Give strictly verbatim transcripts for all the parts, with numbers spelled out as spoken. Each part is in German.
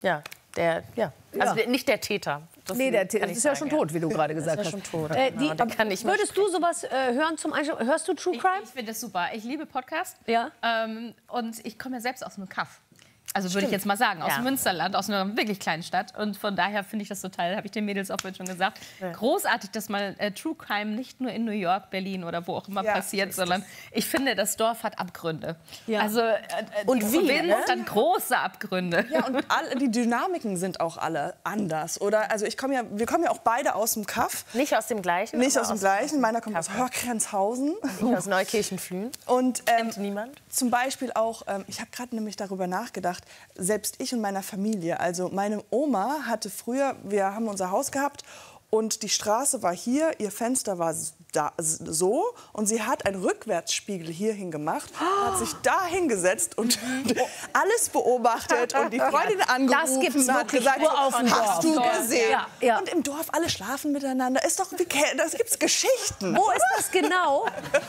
Ja, der, ja. Also Ja. nicht der Täter. Das Nee, der Täter kann ich ist ja sagen, schon tot, wie du gerade gesagt ist hast. ja schon tot. Äh, die, Genau, der kann nicht mehr würdest du sowas äh, hören zum Einschlafen? Hörst du True Ich, Crime? ich finde das super. Ich liebe Podcasts. Ja. Ähm, und ich komme ja selbst aus einem Kaff. Also würde ich jetzt mal sagen, aus Ja. Münsterland, aus einer wirklich kleinen Stadt. Und von daher finde ich das total, habe ich den Mädels auch vorhin schon gesagt, großartig, dass mal äh, True Crime nicht nur in New York, Berlin oder wo auch immer Ja, passiert, sondern ich finde, das Dorf hat Abgründe. Ja. Also äh, Und die wie, Provinz ne? hat große Abgründe. Ja, und alle, die Dynamiken sind auch alle anders. Oder, also ich komme ja, wir kommen ja auch beide aus dem Kaff. Nicht aus dem gleichen? Nicht aber aus dem gleichen. Meiner kommt aus Hörgrenzhausen. Nicht aus Neukirchen-Flühen. Und ähm, Kennt niemand? zum Beispiel auch, ähm, ich habe gerade nämlich darüber nachgedacht, selbst ich und meiner Familie. Also meine Oma hatte früher, wir haben unser Haus gehabt und die Straße war hier, ihr Fenster war da, so und sie hat einen Rückwärtsspiegel hierhin gemacht, hat sich da hingesetzt und alles beobachtet und die Freundin angerufen Das gibt's und hat wirklich gesagt, nur auf dem hast du Dorf. gesehen? Ja, ja. Und im Dorf alle schlafen miteinander. Ist doch, wie, das gibt's Geschichten. Wo ist das genau?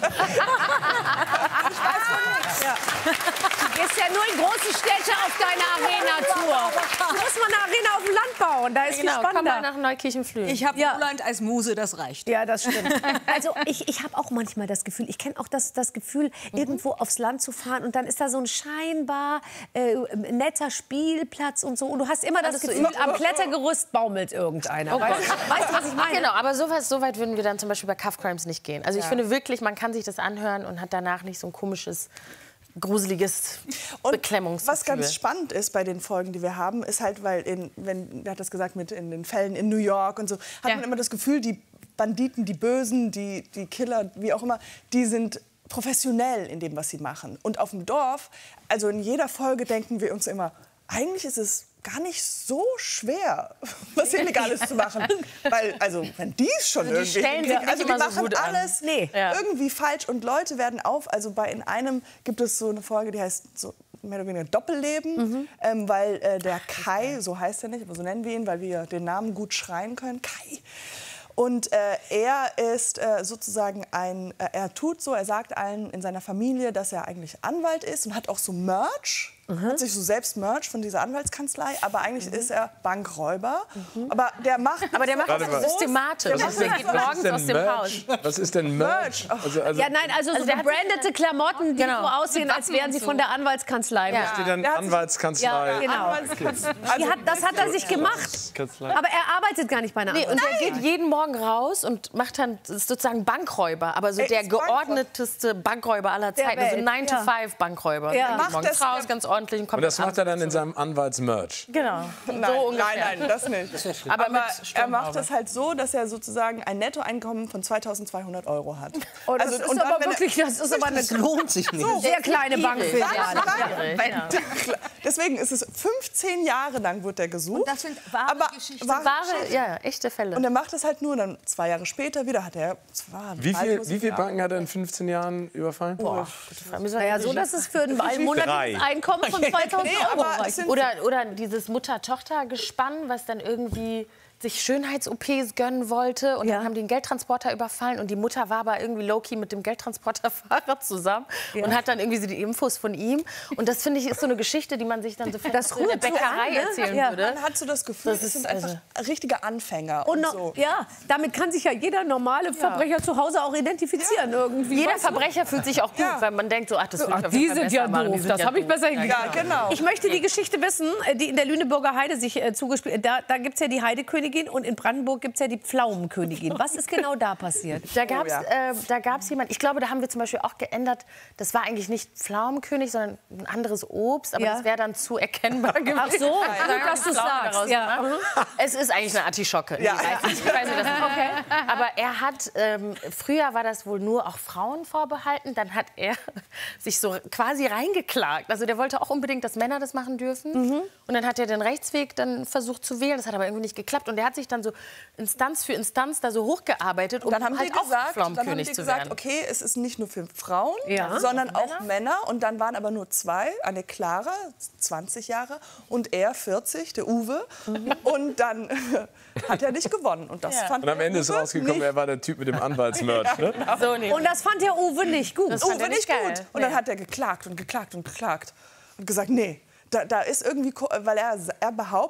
Ja. Du gehst ja nur in große Städte auf deine Arena-Tour. Du musst mal eine Arena auf dem Land bauen, da ist Genau, viel komm mal spannender. nach Neukirchen-Flühen. Ich habe Ja. Roland als Muse, das reicht. Ja, das stimmt. Also ich, ich habe auch manchmal das Gefühl, ich kenne auch das, das Gefühl, irgendwo aufs Land zu fahren und dann ist da so ein scheinbar äh, netter Spielplatz und so. Und du hast immer das Alles so Gefühl, in- am Klettergerüst baumelt irgendeiner. weißt, du- weißt du, was ich meine? Genau, aber so weit, so weit würden wir dann zum Beispiel bei Cuff Crimes nicht gehen. Also ich finde wirklich, man kann sich das anhören und hat danach nicht so ein komisches, gruseliges Und Beklemmungsgefühl. was ganz spannend ist bei den Folgen, die wir haben, ist halt, weil, in, wenn, er hat das gesagt, mit in den Fällen in New York und so, hat Ja. man immer das Gefühl, die Banditen, die Bösen, die, die Killer, wie auch immer, die sind professionell in dem, was sie machen. Und auf dem Dorf, also in jeder Folge denken wir uns immer, eigentlich ist es gar nicht so schwer, was Illegales zu machen. Weil, also, wenn die es schon Also die irgendwie stellen sich hinkriegen, also nicht die immer so machen gut an. alles Nee. Ja. irgendwie falsch und Leute werden auf, also bei in einem gibt es so eine Folge, die heißt so mehr oder weniger Doppelleben, Mhm. ähm, weil äh, der Kai, so heißt er nicht, aber so nennen wir ihn, weil wir den Namen gut schreien können, Kai. Und äh, er ist äh, sozusagen ein, äh, er tut so, er sagt allen in seiner Familie, dass er eigentlich Anwalt ist und hat auch so Merch, hat sich so selbst Merch von dieser Anwaltskanzlei, aber eigentlich ist er Bankräuber. Aber der macht, Aber der macht Warte das mal. systematisch. Der Also macht der geht das- Was morgens ist denn aus dem Haus. Merch? Was ist denn Merch? Merch. Also, also Ja, nein, also, so der hat gebrandete Klamotten, die Genau. so aussehen, als wären sie von der Anwaltskanzlei. Ja. steht dann Der hat sich- Anwaltskanzlei. Ja, genau. Anwaltskanzlei. Die hat, das hat er sich gemacht. Kanzlei. Aber er arbeitet gar nicht bei einer Nee, und Anwaltskanzlei. der geht jeden Morgen raus und macht dann ist sozusagen Bankräuber, aber so Er der ist Bankräuber. geordneteste Bankräuber aller Der Zeiten, also Welt, nine to ja. five Bankräuber. Ja. Der Macht geht morgens das- raus, ganz ordentlich und kommt Und das macht er dann in zurück. seinem Anwaltsmerch. Genau. Nein, so ungefähr. nein, nein, das nicht. Aber, Aber mit er Sturmhaube. macht das halt so, dass er sozusagen ein Nettoeinkommen von zweitausendzweihundert Euro hat. Oh, das Also, ist und dann, aber wenn er- wirklich, das ist aber eine Das lohnt sich nicht. sehr kleine Bankfiliale. Schwierig, ja. Deswegen ist es fünfzehn Jahre lang wird er gesucht. das sind wahre aber Geschichten. wahre Wahre, ja, ja, echte Fälle. Und er macht das halt nur, dann zwei Jahre später wieder hat er zwar Wie viel, wie viele Banken hat er in fünfzehn Jahren überfallen? Müssen wir Naja, so dass es für ein monatliches Einkommen von zweitausend Nee, Euro aber es reicht. sind Oder, oder dieses Mutter-Tochter-Gespann, was dann irgendwie sich Schönheits-O Ps gönnen wollte. Und Ja. dann haben die einen Geldtransporter überfallen. Und die Mutter war aber irgendwie low-key mit dem Geldtransporterfahrer zusammen. Und hat dann irgendwie so die Infos von ihm. Und das, finde ich, ist so eine Geschichte, die man sich dann so Das das in der rührt so Bäckerei an, ne? erzählen Ja. würde. man hat so das Gefühl, Das es ist sind einfach richtige Anfänger. Und Und noch, so. ja, damit kann sich ja jeder normale Verbrecher zu Hause auch identifizieren irgendwie. Jeder weißt du? Verbrecher fühlt sich auch gut, Ja. weil man denkt so, ach, das will ich Ach, auf die jeden Fall sind ja besser machen. Die doof, sind das ja habe ich doof. besser hingekriegt. Ja, genau. Ich möchte die Geschichte wissen, äh, die in der Lüneburger Heide sich äh, zugespielt hat. Da, da gibt es ja die Heidekönigin und in Brandenburg gibt es ja die Pflaumenkönigin. Was ist genau da passiert? Da gab es ja. äh, da gab's jemand, ich glaube, da haben wir zum Beispiel auch geändert, das war eigentlich nicht Pflaumenkönig, sondern ein anderes Obst, aber Ja. das wäre dann zu erkennbar gewesen. Ach so, Da gut, haben wir dass du Pflaume sagst. daraus Ja. gemacht. Es ist eigentlich eine Artischocke. Nee, Ja. weiß nicht. Ich weiß nicht, das ist okay. Aber er hat, ähm, früher war das wohl nur auch Frauen vorbehalten, dann hat er sich so quasi reingeklagt. Also der wollte auch unbedingt, dass Männer das machen dürfen. Mhm. Und dann hat er den Rechtsweg dann versucht zu wählen, das hat aber irgendwie nicht geklappt. Und er hat sich dann so Instanz für Instanz da so hochgearbeitet, um Dann haben halt die auch gesagt, dann haben Pflaumenkönig die zu gesagt, werden. okay, es ist nicht nur für Frauen, Ja. sondern auch Männer. Und dann waren aber nur zwei, eine Clara, zwanzig Jahre, und er, vierzig, der Uwe. Und dann hat er nicht gewonnen. Und das fand Und am der Ende ist Uwe rausgekommen, nicht, er war der Typ mit dem Anwaltsmerch. Ne? So nicht. Und das fand der Uwe nicht gut. Das fand Uwe er nicht nicht gut. geil. Und dann hat er geklagt und geklagt und geklagt. Und gesagt, nee, da, da ist irgendwie, ko- weil er, er behauptet,